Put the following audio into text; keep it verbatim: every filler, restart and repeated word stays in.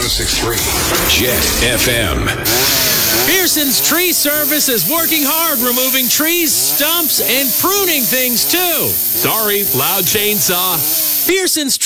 six three Jet F M. Pearson's Tree Service is working hard removing trees, stumps, and pruning things too. Sorry, loud chainsaw. Pearson's